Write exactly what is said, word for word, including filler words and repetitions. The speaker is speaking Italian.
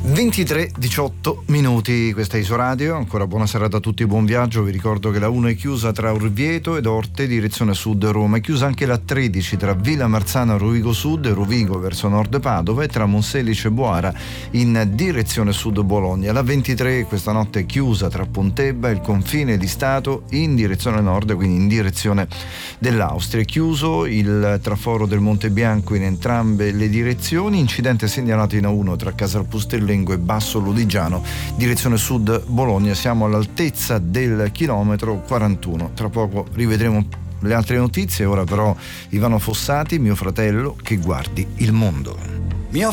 ventitré diciotto minuti, questa è Isoradio, ancora buona serata a tutti, buon viaggio. Vi ricordo che la uno è chiusa tra Orvieto ed Orte direzione sud Roma, è chiusa anche la tredici tra Villa Marzana Rovigo Sud e Rovigo verso nord Padova, e tra Monselice e Boara in direzione sud Bologna. La ventitré questa notte è chiusa tra Pontebba e il confine di Stato in direzione nord, quindi in direzione dell'Austria. È chiuso il traforo del Monte Bianco in entrambe le direzioni, incidente segnalato in A uno tra Casalpustello e Basso Lodigiano direzione sud Bologna, siamo all'altezza del chilometro quarantuno. Tra poco rivedremo le altre notizie, ora però Ivano Fossati, Mio fratello che guardi il mondo.